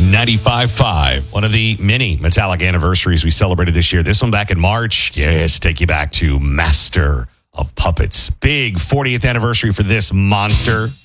95.5. One of the many Metallica anniversaries we celebrated this year. This one back in March. Yes, take you back to Master of Puppets. Big 40th anniversary for this monster.